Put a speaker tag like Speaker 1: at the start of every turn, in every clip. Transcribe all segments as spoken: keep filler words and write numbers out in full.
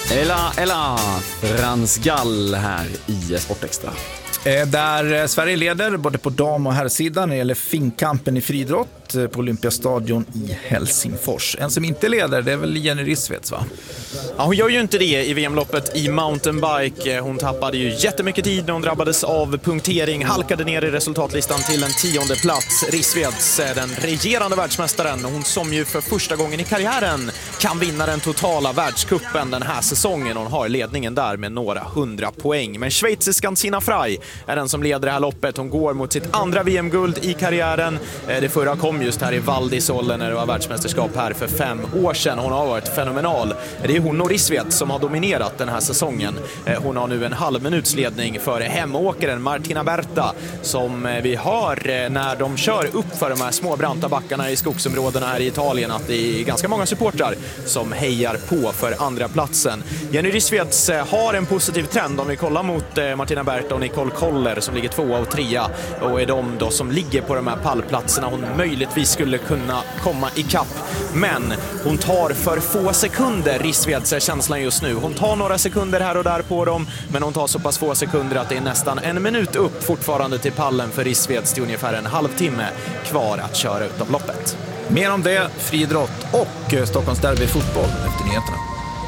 Speaker 1: Ella, Ella, Frans Gall här i Sportextra.
Speaker 2: Där Sverige leder både på dam- och herrsidan när det gäller finkampen i friidrott på Olympiastadion i Helsingfors. En som inte leder, det är väl Jenny Rissveds, va?
Speaker 3: Ja, hon gör ju inte det i V M-loppet i mountainbike. Hon tappade ju jättemycket tid när hon drabbades av punktering. Halkade ner i resultatlistan till en tionde plats. Rissveds är den regerande världsmästaren. Hon som ju för första gången i karriären kan vinna den totala världscupen den här säsongen. Hon har ledningen där med några hundra poäng. Men schweiziskan Sina Frey är den som leder det här loppet. Hon går mot sitt andra V M-guld i karriären. Det förra kom just här i Val di Sole när det var världsmästerskap här för fem år sedan. Hon har varit fenomenal. Det är hon och Rissveds som har dominerat den här säsongen. Hon har nu en halv minuts ledning för hemåkaren Martina Berta som vi hör när de kör upp för de här små branta backarna i skogsområdena här i Italien att det är ganska många supportrar som hejar på för andra platsen. Jenny Rissveds har en positiv trend om vi kollar mot Martina Berta och Nicole Koller som ligger tvåa och trea och är de då som ligger på de här pallplatserna hon möjligtvis skulle kunna komma i kapp. Men hon tar för få sekunder, Rissveds är känslan just nu. Hon tar några sekunder här och där på dem, men hon tar så pass få sekunder att det är nästan en minut upp fortfarande till pallen för Rissveds till ungefär en halvtimme kvar att köra ut av loppet.
Speaker 2: Mer om det, friidrott och Stockholms derby fotboll efter nyheterna.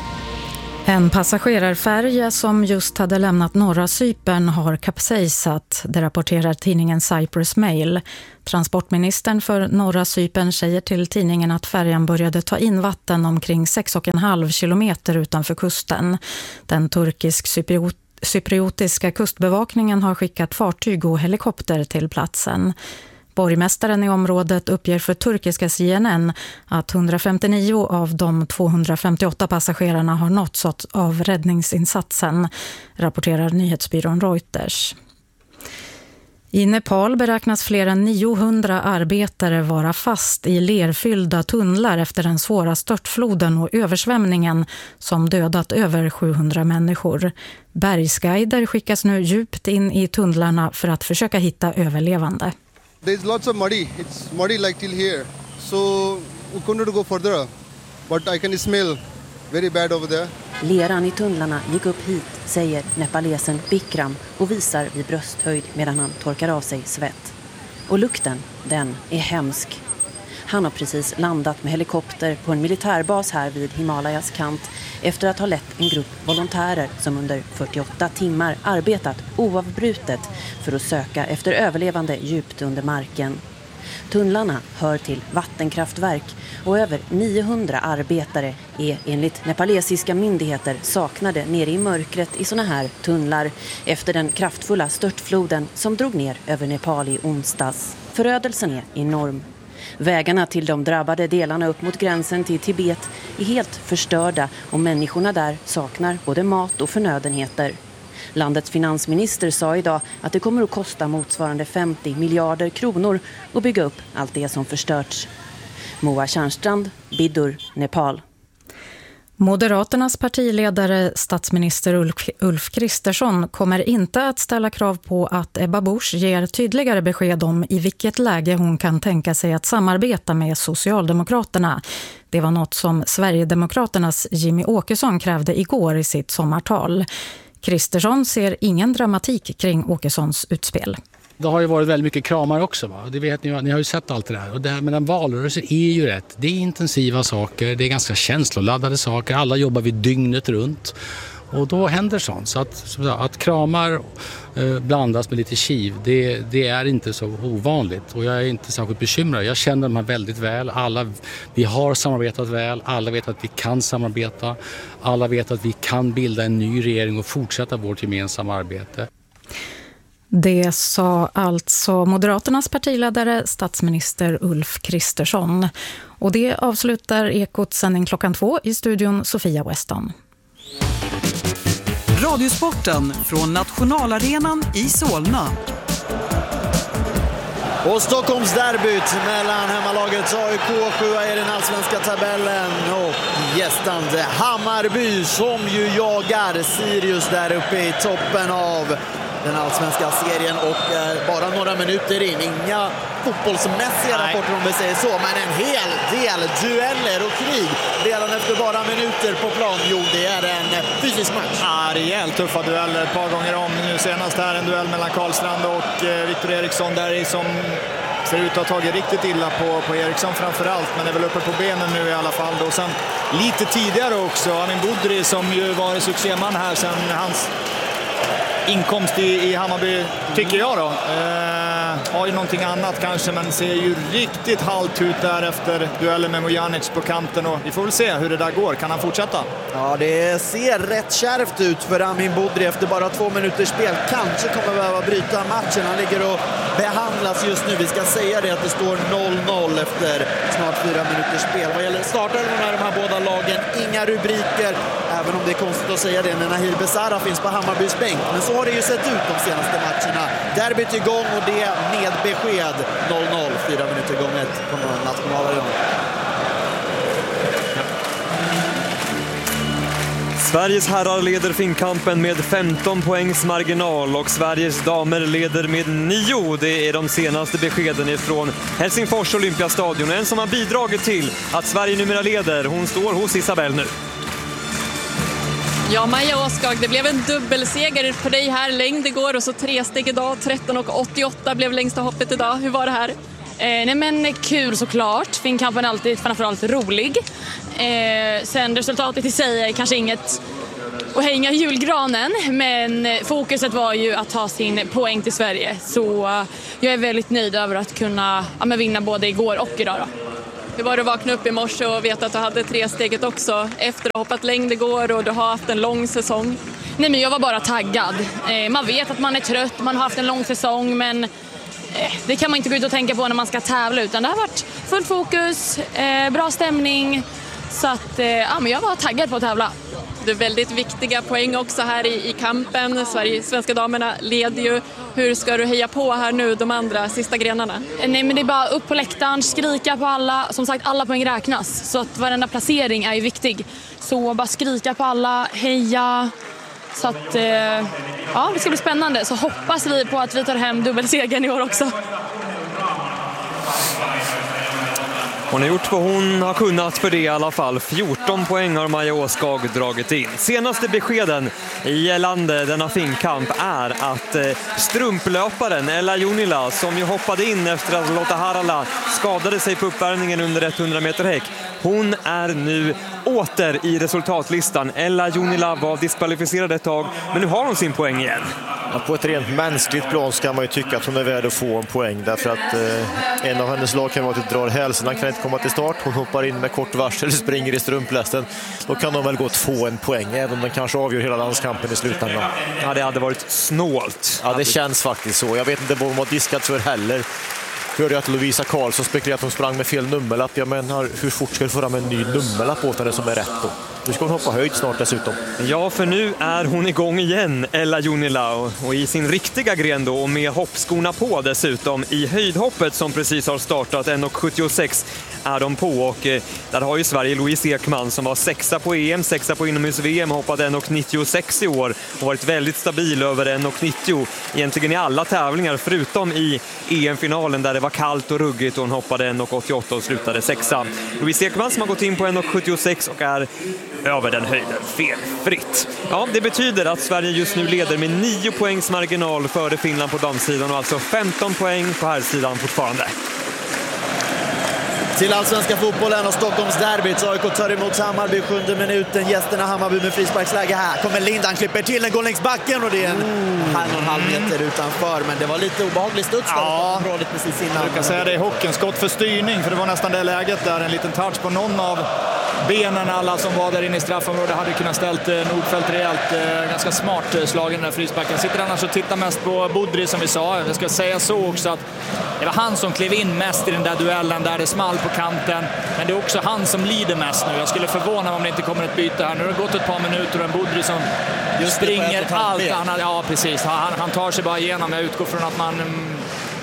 Speaker 4: En passagerarfärja som just hade lämnat norra Cypern har kapsejsat, det rapporterar tidningen Cyprus Mail. Transportministern för norra Cypern säger till tidningen att färjan började ta in vatten omkring sex och en halv kilometer utanför kusten. Den turkisk-cypriot cypriotiska kustbevakningen har skickat fartyg och helikopter till platsen. Borgmästaren i området uppger för turkiska C N N att hundrafemtionio av de tvåhundrafemtioåtta passagerarna har nåtts av räddningsinsatsen, rapporterar nyhetsbyrån Reuters. I Nepal beräknas fler än niohundra arbetare vara fast i lerfyllda tunnlar efter den svåra störtfloden och översvämningen som dödat över sjuhundra människor. Bergsguider skickas nu djupt in i tunnlarna för att försöka hitta överlevande.
Speaker 5: There's lots of muddy. It's muddy like till here. So we couldn't go further. But I can smell very bad over there.
Speaker 6: Leran i tunnlarna gick upp hit, säger nepalesen Bikram och visar vid brösthöjd medan han torkar av sig svett. Och lukten, den är hemsk. Han har precis landat med helikopter på en militärbas här vid Himalayas kant efter att ha lett en grupp volontärer som under fyrtioåtta timmar arbetat oavbrutet för att söka efter överlevande djupt under marken. Tunnlarna hör till vattenkraftverk och över niohundra arbetare är enligt nepalesiska myndigheter saknade nere i mörkret i såna här tunnlar efter den kraftfulla störtfloden som drog ner över Nepal i onsdags. Förödelsen är enorm. Vägarna till de drabbade delarna upp mot gränsen till Tibet är helt förstörda och människorna där saknar både mat och förnödenheter. Landets finansminister sa idag att det kommer att kosta motsvarande femtio miljarder kronor att bygga upp allt det som förstörts. Moa Tjärnstrand, Biddur, Nepal.
Speaker 4: Moderaternas partiledare statsminister Ulf, Ulf Kristersson kommer inte att ställa krav på att Ebba Busch ger tydligare besked om i vilket läge hon kan tänka sig att samarbeta med Socialdemokraterna. Det var något som Sverigedemokraternas Jimmy Åkesson krävde igår i sitt sommartal. Kristersson ser ingen dramatik kring Åkessons utspel.
Speaker 7: Det har ju varit väldigt mycket kramar också, va? Det vet ni, ni har ju sett allt det där. Och det här med en valrörelse är ju rätt. Det är intensiva saker, det är ganska känsloladdade saker. Alla jobbar vid dygnet runt. Och då händer sånt. Så att, att kramar eh, blandas med lite kiv, det, det är inte så ovanligt. Och jag är inte särskilt bekymrad. Jag känner dem här väldigt väl. Alla, vi har samarbetat väl. Alla vet att vi kan samarbeta. Alla vet att vi kan bilda en ny regering och fortsätta vårt gemensamma arbete.
Speaker 4: Det sa alltså Moderaternas partiledare, statsminister Ulf Kristersson. Och det avslutar Ekot sändning klockan två i studion Sofia Weston.
Speaker 8: Radiosporten från Nationalarenan i Solna.
Speaker 9: Och Stockholms derbyt mellan hemmalagets A I K sjua i den allsvenska tabellen och gästande Hammarby som ju jagar Sirius där uppe i toppen av den allsvenska serien och eh, bara några minuter in. Inga fotbollsmässiga
Speaker 3: Nej.
Speaker 9: rapporter om vi säger så, men en hel del dueller och krig redan efter bara minuter på plan. Jo, det är en fysisk match.
Speaker 10: Ja, rejält tuffa dueller ett par gånger om. Nu senast här en duell mellan Karlstrand och eh, Viktor Eriksson där som ser ut att ha tagit riktigt illa på, på Eriksson framförallt, men är väl uppe på benen nu i alla fall. Och sen lite tidigare också, Amin Budri som ju var succéman här sen hans inkomst i, i Hammarby, tycker jag då. Eh, har ju någonting annat kanske, men ser ju riktigt halt ut där efter duellen med Mojanic på kanten, och vi får väl se hur det där går. Kan han fortsätta?
Speaker 9: Ja, det ser rätt kärvt ut för Amin Budri efter bara två minuters spel. Kanske kommer behöva bryta matchen. Han ligger och behandlas just nu. Vi ska säga det att det står noll noll efter snart fyra minuters spel. Vad gäller startelvan med de här båda lagen, inga rubriker. Även om det är konstigt att säga det när Nahir Besara finns på Hammarbys bänk. Men så har det ju sett ut de senaste matcherna. Derbyt igång och det med besked. noll noll, fyra minuter gånget på Nationalarenan.
Speaker 11: Sveriges herrar leder Finnkampen med femton poängs marginal och Sveriges damer leder med nio. Det är de senaste beskeden ifrån Helsingfors Olympiastadion. En som har bidragit till att Sverige numera leder. Hon står hos Isabelle nu.
Speaker 12: Ja, Maja Åskag, det blev en dubbelseger på dig här. Längd igår och så tre steg idag. tretton och åttioåtta blev längsta hoppet idag. Hur var det här? Eh, nej men kul såklart. Finnkampen är alltid framförallt rolig. Eh, sen resultatet i sig är kanske inget att hänga julgranen, men fokuset var ju att ta sin poäng till Sverige. Så uh, jag är väldigt nöjd över att kunna ja, men vinna både igår och idag då. Hur var det att vakna upp i morse och veta att du hade tre steget också efter att ha hoppat längd igår och du har haft en lång säsong? Nej, men jag var bara taggad. Eh, man vet att man är trött, man har haft en lång säsong, men eh, det kan man inte gå ut och tänka på när man ska tävla, utan det har varit fullt fokus, eh, bra stämning. Så att, eh, ja, men jag var taggad på att tävla. Det är väldigt viktiga poäng också här i, i kampen. Sverige, svenska damerna leder ju. Hur ska du heja på här nu de andra sista grenarna? Nej, men det är bara upp på läktaren, skrika på alla. Som sagt, alla poäng räknas. Så att varenda placering är ju viktig. Så bara skrika på alla, heja. Så att, eh, ja, det ska bli spännande. Så hoppas vi på att vi tar hem dubbelsegern i år också.
Speaker 11: Hon har gjort vad hon har kunnat för det i alla fall. fjorton poäng har Maja Åskag dragit in. Senaste beskeden i landet denna Finnkamp är att strumplöparen Ella Junila, som ju hoppade in efter att Lotta Harala skadade sig på uppvärmningen under hundra meter häck, hon är nu åter i resultatlistan. Ella Junila var diskvalificerad ett tag, men nu har hon sin poäng igen.
Speaker 13: Ja, på ett rent mänskligt plan ska man ju tycka att hon är värd att få en poäng, därför att eh, en av hennes lagkamrater drar hälsen, han kan inte komma till start, hon hoppar in med kort varsel, springer i strumplästen, då kan de väl gott få en poäng, även om den kanske avgör hela landskampen i slutändan.
Speaker 11: Ja, det hade varit snålt.
Speaker 13: Ja, det känns faktiskt så. Jag vet inte vad de har diskat för heller. Hörde jag att Lovisa Karlsson spekulerade att hon sprang med fel nummerlapp. Jag menar, hur fort ska du få fram en ny nummerlapp åt henne som är rätt då? Nu ska hon hoppa höjd snart dessutom.
Speaker 11: Ja, för nu är hon igång igen, Ella Junila, och i sin riktiga gren då, och med hoppskorna på dessutom. I höjdhoppet som precis har startat, en sjuttiosex är de på, och eh, där har ju Sverige Louise Ekman som var sexa på E M, sexa på inomhus-V M, hoppat en nittiosex i år och varit väldigt stabil över en nittio egentligen i alla tävlingar förutom i E M-finalen där det var kallt och ruggigt och hon hoppade en åttioåtta och slutade sexa. Louise Ekman som har gått in på en sjuttiosex och är över den höjden felfritt. Ja, det betyder att Sverige just nu leder med nio poängs marginal före Finland på damsidan och alltså femton poäng på herrsidan fortfarande.
Speaker 9: Till allsvenska fotbollen och Stockholms derbyt. A I K tar emot Hammarby sjunde minuten. Gästerna Hammarby med frisparksläge här. Kommer Lindan, klipper till, den går längs backen och det är en mm. halv och en halv meter utanför. Men det var lite obehaglig studs
Speaker 10: ja.
Speaker 9: där precis innan.
Speaker 10: Jag kan säga det i hockeyn, skott för styrning, för det var nästan det läget där. En liten touch på någon av benen. Alla som var där inne i straffområdet hade kunnat ställt Nordfeldt rejält. Ganska smart slag i den där frisparken. Sitter annars och tittar mest på Budri som vi sa. Jag ska säga så också att det var han som klev in mest i den där duellen där det small på kanten. Men det är också han som lider mest nu. Jag skulle förvåna mig om det inte kommer ett byte här. Nu har det gått ett par minuter och en Budri som just springer allt. Han, ja, precis. Han, han tar sig bara igenom. Jag utgår från att man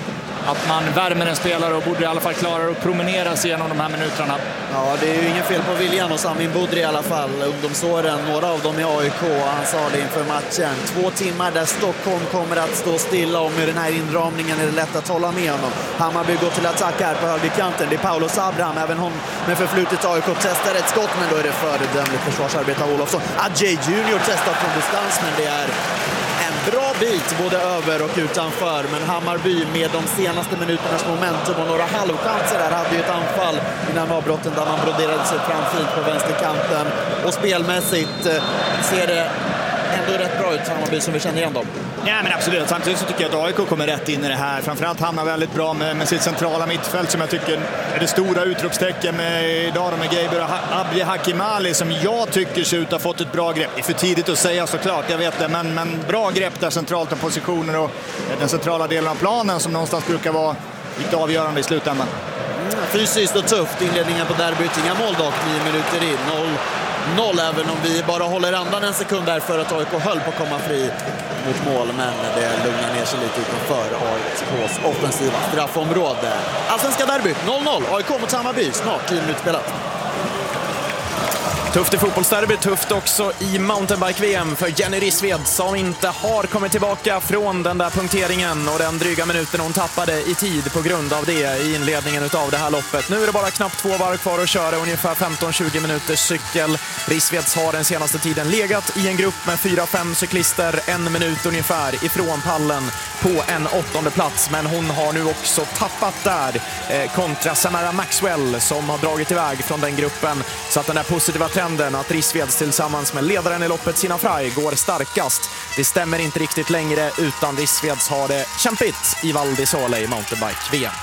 Speaker 10: att man värmer en spelare och borde i alla fall klara att promenera sig igenom de här minuterna.
Speaker 9: Ja, det är ju ingen fel på viljan hos Amin Budri i alla fall. Ungdomsåren, några av dem i A I K. Han sa det inför matchen. Två timmar där Stockholm kommer att stå stilla, och med den här inramningen är det lätt att hålla med honom. Hammarby går till attack här på högerkanten. Det är Paulus Abraham, även hon med förflutet A I K testar ett skott, men då är det föredömligt försvarsarbete av Olofsson. Adjei Junior testar från distans, men det är en bra bit både över och utanför. Men Hammarby med de senaste minuternas momentum och några halvchanser där hade ju ett anfall innan avbrotten där man broderade sig fram fint på vänsterkanten. Och spelmässigt eh, ser det ändå rätt bra ut, Hammarby, som vi känner igen dem.
Speaker 10: Ja, men absolut. Samtidigt så tycker jag att A I K kommer rätt in i det här. Framförallt hamnar väldigt bra med, med sitt centrala mittfält, som jag tycker är det stora utropstecken med idag med Geiber och Abdi Hakimali, som jag tycker ser ut att ha fått ett bra grepp. Det är för tidigt att säga såklart, jag vet det, men, men bra grepp där centralt om positioner och den centrala delen av planen som någonstans brukar vara lite avgörande i slutändan.
Speaker 9: Mm, fysiskt och tufft. Inledningen på derbyt, inga mål dock, nio minuter in. Noll. Noll, även om vi bara håller andan en sekund där för att A I K höll på att komma fri mot mål, men det lugnar ner sig lite utanför A I K:s offensiva straffområde. Allsvenska derbyt, noll noll, A I K mot Hammarby, snart tio minuter spelat.
Speaker 3: Tufft i fotbollsderby, tufft också i mountainbike-V M för Jenny Rissved, som inte har kommit tillbaka från den där punkteringen och den dryga minuten hon tappade i tid på grund av det i inledningen av det här loppet. Nu är det bara knappt två varv kvar att köra, ungefär femton till tjugo minuters cykel. Rissveds har den senaste tiden legat i en grupp med fyra fem cyklister, en minut ungefär ifrån pallen på en åttonde plats, men hon har nu också tappat där eh, kontra Samara Maxwell som har dragit iväg från den gruppen, så att den där positiva trenden att Rissveds tillsammans med ledaren i loppet Sina Frey går starkast. Det stämmer inte riktigt längre, utan Rissveds har det kämpigt i Val di Sole i mountainbike-V M.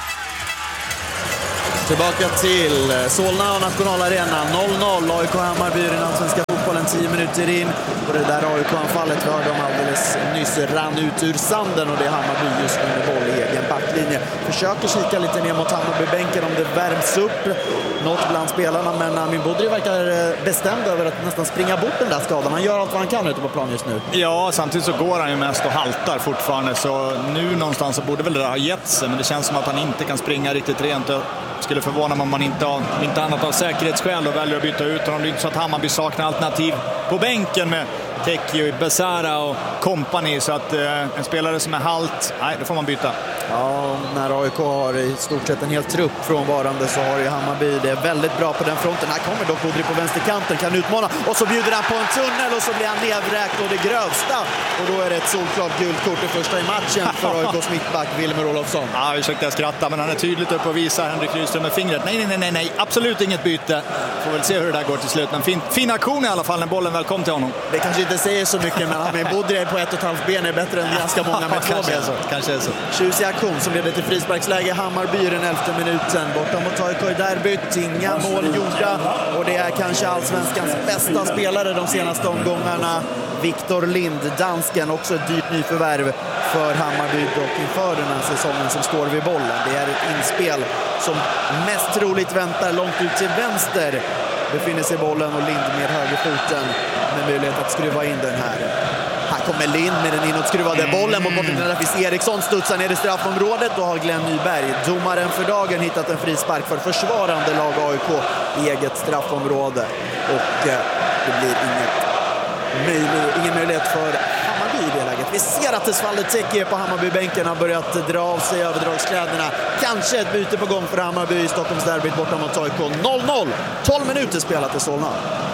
Speaker 9: Tillbaka till Solna och Nationalarenan, noll noll, A I K Hammarby i den allsvenska fotbollen, tio minuter in. Och det där A I K-anfallet vi hörde om alldeles nyss rann ut ur sanden, och det är Hammarby just nu med boll i egen backlinje. Försöker kika lite ner mot Hammarby-bänken om det värms upp något bland spelarna, men Amin Budri verkar bestämd över att nästan springa bort den där skadan. Han gör allt vad han kan ute på plan just nu.
Speaker 10: Ja, samtidigt så går han ju mest och haltar fortfarande, så nu någonstans så borde väl det ha gett sig, men det känns som att han inte kan springa riktigt rent. Och skulle förvåna mig om man inte, har, inte annat av säkerhetsskäl och väljer att byta ut honom. Det är inte så att Hammarby saknar alternativ på bänken med Tekio, Besara och kompani, så att eh, en spelare som är halt, nej, då får man byta.
Speaker 9: Ja, när A I K har i stort sett en hel trupp frånvarande så har ju Hammarby det väldigt bra på den fronten. Här kommer dock Budri på vänsterkanten, kan utmana, och så bjuder han på en tunnel och så blir han nedvräkt och det grövsta. Och då är det ett solklart gult kort, det första i matchen för A I K:s mittback Wilmer Olofsson.
Speaker 10: Ja, vi försökte skratta, men han är tydligt upp och visar Henrik Rydström med fingret. Nej, nej, nej, nej, absolut inget byte. Får väl se hur det där går till slut, men fin, fin aktion i alla fall när bollen väl kom till honom.
Speaker 9: Det kanske inte säger så mycket, men Amin Budri på ett och ett halvt ben är bättre än ganska många med två ben.
Speaker 10: Kanske är så.
Speaker 9: Tjusig aktion som leder till frisparksläge. Hammarby i den elfte minuten. Borta mot A I K i derbyt. Inga mål gjorda. Och det är kanske allsvenskans bästa spelare de senaste omgångarna. Viktor Lind, dansken, också ett dyrt nyförvärv för Hammarby och inför den här säsongen som står vid bollen. Det är ett inspel som mest troligt väntar långt ut till vänster. Befinner sig bollen och Lind med högerfoten med möjlighet att skruva in den här. Här kommer Lind med den inåtskruvade bollen mot borten där finns Eriksson, studsar ner i straffområdet och har Glenn Nyberg, domaren för dagen, hittat en frispark för försvarande lag A I K i eget straffområde. Och eh, det blir inget möjlig, ingen möjlighet för Hammarby i det läget. Vi ser att Tesvalde Teki på Hammarbybänken har börjat dra av sig överdragskläderna. Kanske ett byte på gång för Hammarby i Stockholmsderbyt borta mot A I K. noll noll, tolv minuter spelat i Solna.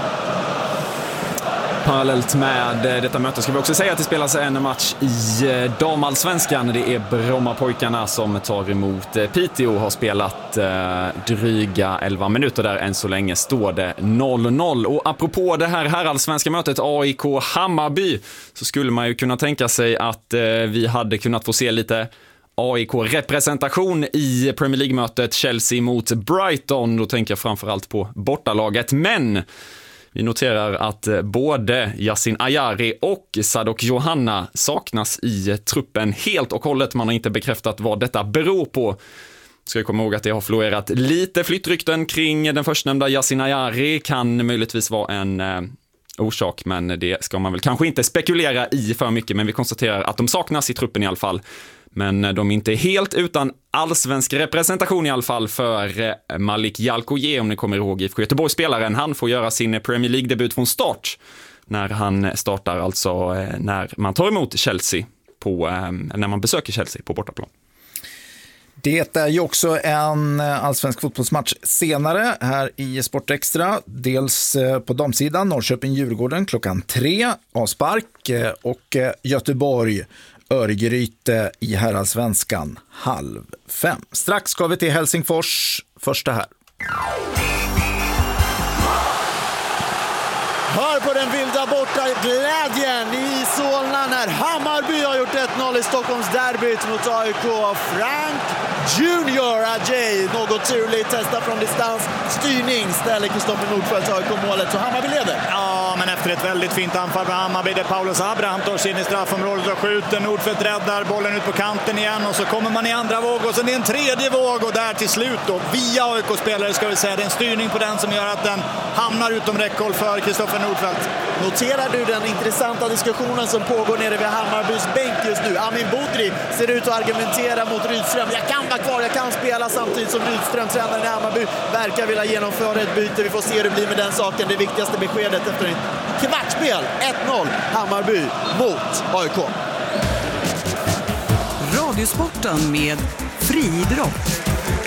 Speaker 1: Parallellt med detta möte ska vi också säga att det spelas en match i damallsvenskan. Det är Brommapojkarna som tar emot Piteå, har spelat eh, dryga elva minuter där. Än så länge står det noll noll. Och apropå det här herrallsvenska mötet A I K Hammarby, så skulle man ju kunna tänka sig att eh, vi hade kunnat få se lite A I K-representation i Premier League-mötet Chelsea mot Brighton. Då tänker jag framförallt på bortalaget, men vi noterar att både Yasin Ayari och Sadok Johanna saknas i truppen helt och hållet. Man har inte bekräftat vad detta beror på. Ska jag komma ihåg att det har florerat lite flyttrykten kring den förstnämnda Yasin Ayari. Kan möjligtvis vara en eh, orsak, men det ska man väl kanske inte spekulera i för mycket. Men vi konstaterar att de saknas i truppen i alla fall. Men de är inte helt utan allsvensk representation i alla fall för Malik Jalkoje, om ni kommer ihåg I F K Göteborg-spelaren. Han får göra sin Premier League-debut från start när han startar, alltså när man tar emot Chelsea på, när man besöker Chelsea på bortaplan.
Speaker 2: Det är ju också en allsvensk fotbollsmatch senare här i Sportextra. Dels på damsidan Norrköping-Djurgården klockan tre, avspark, och Göteborg Örgryte i herrallsvenskan halv fem. Strax ska vi till Helsingfors, första här.
Speaker 9: Hör på den vilda borta glädjen i Solna när Hammarby har gjort ett noll i Stockholms derbyt mot A I K. Frank Junior Ajay, något turligt, testar från distans, styrning, ställer Kristoffer Nordfeldt A I K-målet, så Hammarby leder.
Speaker 10: Ja, men efter ett väldigt fint anfall på Hammarby där Paulus Abraham tar sig in i straffområdet och skjuter, Nordfeldt räddar bollen ut på kanten igen och så kommer man i andra våg och sen är en tredje våg och där till slut då, via A I K-spelare ska vi säga, det är en styrning på den som gör att den hamnar utom räckhåll för Kristoffer Nordfeldt.
Speaker 9: Noterar du den intressanta diskussionen som pågår nere vid Hammarbys bänk just nu? Amin Budri ser ut att argumentera mot Rydström. Jag kan vara kvar, jag kan spela, samtidigt som Rydström, tränaren i Hammarby, verkar vilja genomföra ett byte. Vi får se hur det blir med den saken. Det viktigaste beskedet efter en kvartsspel. ett noll Hammarby mot A I K.
Speaker 8: Radiosporten med friidrott.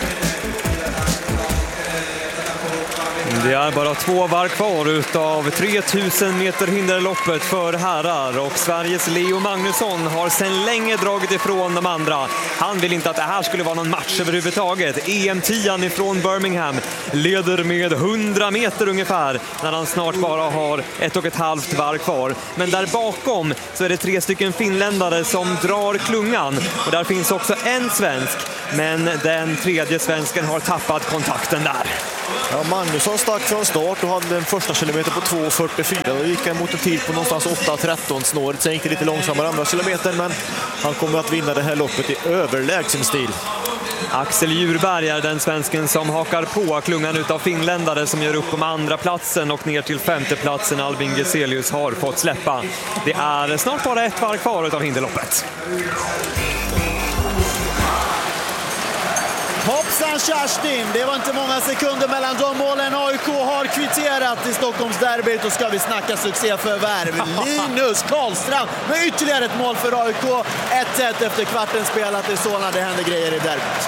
Speaker 11: Det är bara två varv kvar utav tre tusen meter hinderloppet för herrar och Sveriges Leo Magnusson har sedan länge dragit ifrån de andra. Han vill inte att det här skulle vara någon match överhuvudtaget. E M-tian ifrån Birmingham leder med hundra meter ungefär när han snart bara har ett och ett halvt varv kvar. Men där bakom så är det tre stycken finländare som drar klungan och där finns också en svensk, men den tredje svensken har tappat kontakten där.
Speaker 13: Ja, Magnusson stack från start och hade en första kilometer på två fyrtiofyra. Då gick han mot en tid på någonstans åtta tretton snåret. Sen gick det lite långsammare andra kilometer, men han kommer att vinna det här loppet i överlägsen stil.
Speaker 11: Axel Djurberg är den svensken som hakar på klungan utav finländare som gör upp om andra platsen och ner till femte platsen. Albin Geselius har fått släppa. Det är snart bara ett varv kvar utav hinderloppet.
Speaker 9: Hoppsan Kerstin, det var inte många sekunder mellan de målen. A I K har kvitterat i Stockholms derbyt och ska vi snacka succéförvärv. Linus Karlstrand med ytterligare ett mål för A I K. ett ett efter kvarten spelat i Solna. Det händer grejer i derbyt.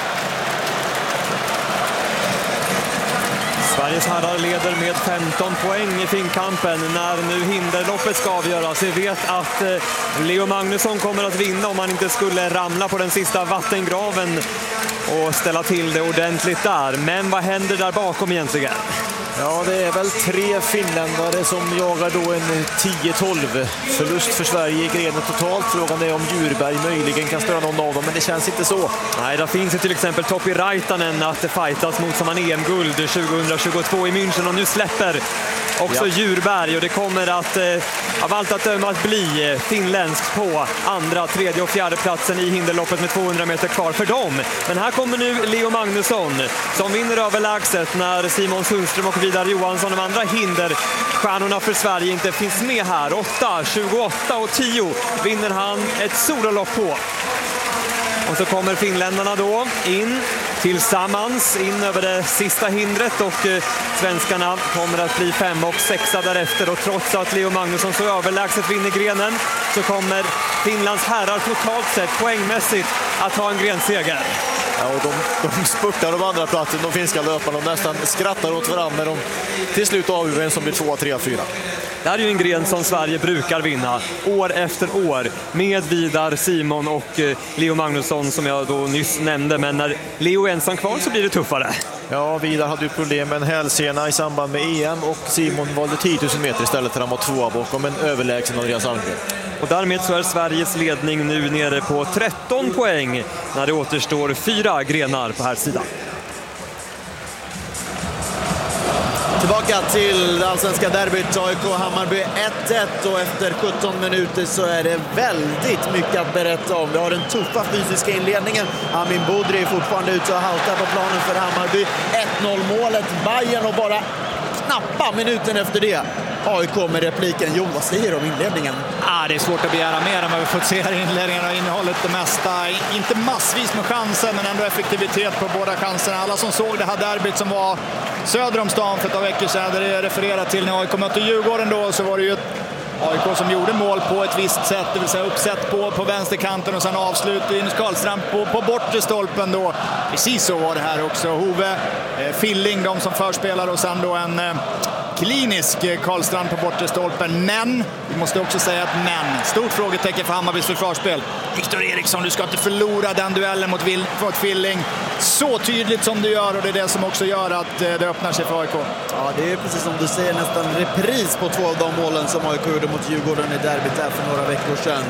Speaker 11: Sveriges herrar leder med femton poäng i finkampen när nu hinderloppet ska avgöras. Vi vet att Leo Magnusson kommer att vinna om han inte skulle ramla på den sista vattengraven och ställa till det ordentligt där. Men vad händer där bakom egentligen?
Speaker 13: Ja, det är väl tre finländare som jagar då en tio tolv förlust för Sverige i grenen totalt. Frågan är om Djurberg möjligen kan störa någon av dem, men det känns inte så.
Speaker 11: Nej, där finns ju till exempel Topi Raitanen att det fightas mot som en E M-guld tjugohundratjugotvå i München och nu släpper också ja. Djurberg och det kommer att eh, av allt att döma att bli eh, finländskt på andra, tredje och fjärde platsen i hinderloppet med tvåhundra meter kvar för dem. Men här kommer nu Leo Magnusson som vinner överlägset när Simon Sundström och Vidar Johansson, de andra hinderstjärnorna för Sverige, inte finns med här. åtta, tjugoåtta och tio vinner han ett sololopp på. Och så kommer finländarna då in tillsammans in över det sista hindret och eh, svenskarna kommer att bli fem och sexa därefter och trots att Leo Magnusson så överlägset vinner grenen så kommer Finlands herrar totalt sett poängmässigt att ha en grenseger.
Speaker 13: Ja, och de, de spurtar de andra platsen, de finska löparna, de nästan skrattar åt varandra när de till slut avgör en som blir två, tre, fyra.
Speaker 11: Det här är ju en gren som Sverige brukar vinna år efter år med Vidar, Simon och eh, Leo Magnusson som jag då nyss nämnde, men när Leo är ensam kvar så blir det tuffare.
Speaker 13: Ja, Vidar hade ju problem med en hälsena i samband med E M och Simon valde tio tusen meter istället för att han var tvåa bakom en överlägsen Andreas Almgren.
Speaker 11: Och därmed så är Sveriges ledning nu nere på tretton poäng när det återstår fyra grenar på här sidan.
Speaker 9: Tillbaka till allsvenska derbyt, A I K Hammarby ett ett och efter sjutton minuter så är det väldigt mycket att berätta om. Vi har den tuffa fysiska inledningen. Amin Budri är fortfarande ute och haltar på planen för Hammarby. ett noll målet, Bayern och bara knappa minuten efter det A I K med repliken. Jo, vad säger du om inledningen?
Speaker 10: Ah, det är svårt att begära mer än vad vi fått se här i inledningen och innehållet det mesta. Inte massvis med chanser, men ändå effektivitet på båda chanserna. Alla som såg det här derbyt som var söder om stan för ett par veckor sedan, där det refererat till när A I K mötte Djurgården då, så var det ju A I K som gjorde mål på ett visst sätt, det vill säga uppsätt på, på vänsterkanten och sen avslut i Karlstrand på, på bortre stolpen då. Precis så var det här också. Hove, eh, Filling, de som förspelade, och sen då en eh, klinisk Karlstrand på bortre stolpen. Men, vi måste också säga att men, stort frågetecken för Hammarbys försvarsspel. Viktor Eriksson, du ska inte förlora den duellen mot, Vil- mot Filling så tydligt som du gör, och det är det som också gör att eh, det öppnar sig för A I K.
Speaker 9: Ja, det är precis som du säger, nästan repris på två av de målen som A I K gjorde mot Djurgården i derbyt där för några veckor sedan.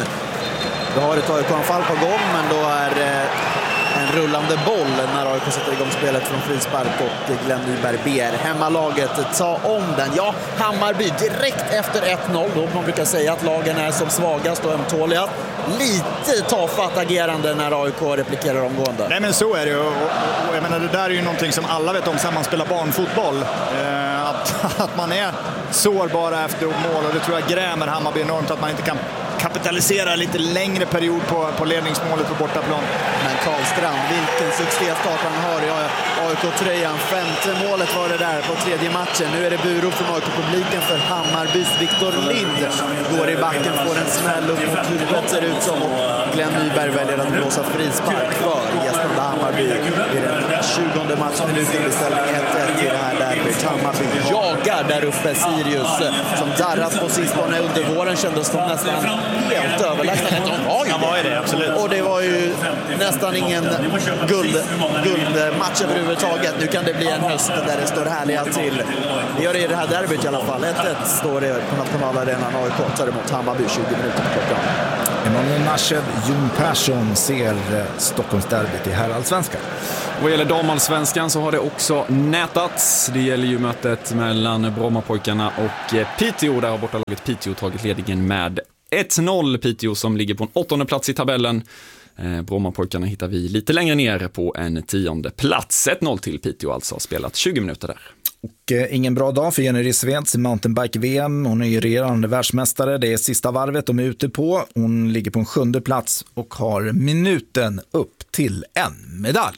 Speaker 9: Då har ett A I K-anfall på gång, men då är eh, en rullande boll när A I K sätter igång spelet från frispark och Glenn Nyberg ber hemmalaget ta om den. Ja, Hammarby direkt efter ett noll, då man brukar säga att lagen är som svagast och ömtåliga. Lite tafatt agerande när A I K replikerar omgående.
Speaker 10: Nej, men så är det, och, och, och jag menar, det där är ju någonting som alla vet om sen man spelar barnfotboll. Eh, att, att man är sårbara efter mål, och det tror jag grämer Hammarby enormt, att man inte kan kapitalisera lite längre period på, på ledningsmålet på bortaplan.
Speaker 9: Men Karlstrand, vilken succéstart han har i A I K-tröjan. Femte målet var det där på tredje matchen. Nu är det burop från A I K-publiken för Hammarbys Viktor Lind. Går i backen, får en smäll upp mot huvudet, ser ut som, och Glenn Nyberg väljer att blåsa frispark för gästande Hammarby i den tjugonde matchminuten i ställning ett ett till det här derbyt. Hammarby jagar där uppe Sirius som darrat på sistone under våren, kändes som nästan helt överlägsna.
Speaker 10: Ja, var ju det, absolut.
Speaker 9: Och det var ju nästan ingen guld, guldmatch överhuvudtaget. Nu kan det bli en höst där det står härliga till. Det gör det i det här derbyt i alla fall. ett ett står det på nationalarenan. A I K tar emot Hammarby tjugo minuter på klockan.
Speaker 2: Emanuel Nashed, Jon Persson ser Stockholmsderbyt i herrallsvenskan.
Speaker 1: Vad gäller damallsvenskan så har det också nätats. Det gäller ju mötet mellan Brommapojkarna och Piteå. Där har bortalaget Piteå tagit ledningen med ett noll. Piteå som ligger på en åttonde plats i tabellen. Eh, Brommapojkarna hittar vi lite längre ner på en tionde plats. ett noll till Piteå, alltså har spelat tjugo minuter där.
Speaker 2: Och eh, ingen bra dag för Jenny Rissveds i mountainbike-V M. Hon är ju regerande världsmästare. Det är sista varvet de är ute på. Hon ligger på en sjunde plats och har minuten upp till en medalj.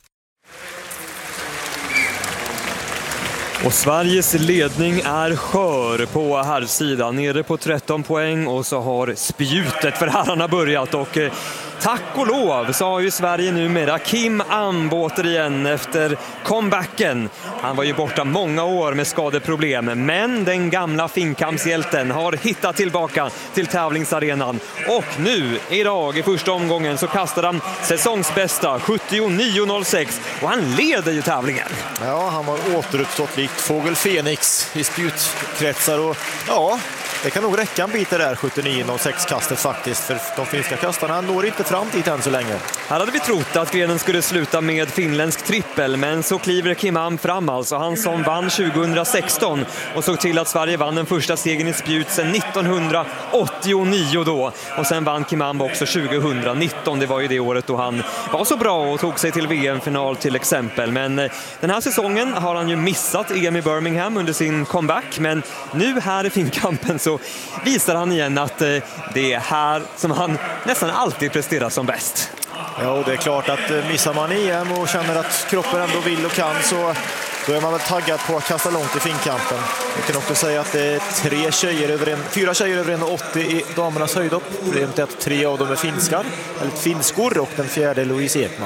Speaker 11: Och Sveriges ledning är skör på herrsidan, nere på tretton poäng, och så har spjutet för herrarna börjat, och eh, tack och lov så har ju Sverige numera Kim Amb återigen efter comebacken. Han var ju borta många år med skadeproblem, men den gamla finkampshjälten har hittat tillbaka till tävlingsarenan, och nu idag i första omgången så kastar han säsongsbästa sjuttionio noll sex, och han leder ju tävlingen.
Speaker 13: Ja, han har återuppstått likt Fågel Fenix i spjutkretsar, och ja, det kan nog räcka en bit där sjuttionio noll sex-kastet faktiskt, för de finska kastarna når inte fram dit än så länge.
Speaker 11: Här hade vi trott att grenen skulle sluta med finländsk trippel, men så kliver Kim Amb fram, alltså han som vann tjugohundrasexton och såg till att Sverige vann den första segern i spjut sedan nittonhundraåttionio då, och sen vann Kim Amb också tjugohundranitton. Det var ju det året då han var så bra och tog sig till V M-final till exempel, men den här säsongen har han ju missat E M i Birmingham under sin comeback, men nu här i finkampen så visar han igen att det är här som han nästan alltid presterar som bäst.
Speaker 13: Ja, och det är klart att missar man E M och känner att kroppen ändå vill och kan, så då är man väl taggad på att kasta långt i finkampen. Vi kan också säga att det är tre tjejer över en, fyra tjejer över en åttio i damernas höjdhopp. Problemet är att tre av dem är finskar, eller finskor, och den fjärde är Louise Ekman.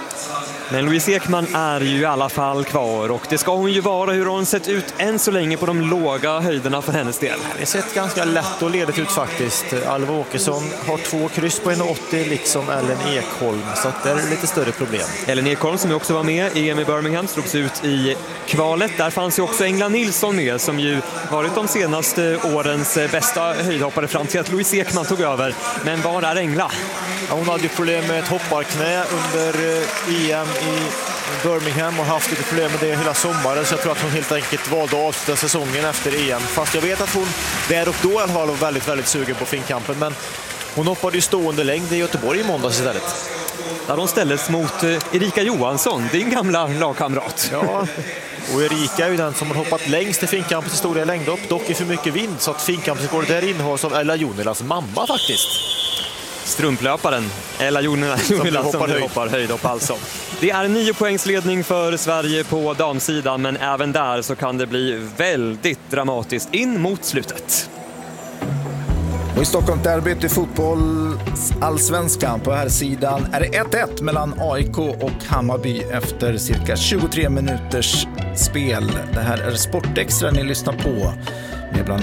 Speaker 11: Men Louise Ekman är ju i alla fall kvar, och det ska hon ju vara. Hur har hon sett ut än så länge på de låga höjderna för hennes del?
Speaker 13: Det har sett ganska lätt och ledigt ut faktiskt. Alva Åkesson har två kryss på en åttio, liksom Ellen Ekholm, så att det är lite större problem.
Speaker 11: Ellen Ekholm som ju också var med i E M i Birmingham slogs ut i kvalet. Där fanns ju också Engla Nilsson med, som ju varit de senaste årens bästa höjdhoppare fram till att Louise Ekman tog över. Men var är Engla?
Speaker 13: Ja, hon hade ju problem med ett hopparknä under E M i Birmingham och haft lite problem med det hela sommaren, så jag tror att hon helt enkelt valde att avsluta säsongen efter E M. Fast jag vet att hon där och då i alla fall var väldigt, väldigt sugen på finkampen, men hon hoppade ju stående längd i Göteborg i måndags istället.
Speaker 11: där de ställdes mot Erika Johansson, din gamla lagkamrat.
Speaker 13: Ja, och Erika är ju den som har hoppat längst i Finnkampens historia längdhopp, dock i för mycket vind, så att Finnkampens går där innehålls av Ella Jonilas mamma faktiskt.
Speaker 11: Strumplöparen Ella Jonilas som, som hoppar, höjd. hoppar höjdhopp alltså. Det är nio poängs ledning för Sverige på damsidan, men även där så kan det bli väldigt dramatiskt in mot slutet.
Speaker 2: Och i Stockholm derbyt i fotboll allsvenskan på här sidan är det ett ett mellan A I K och Hammarby efter cirka tjugotre minuters spel. Det här är Sportextra ni lyssnar på med bland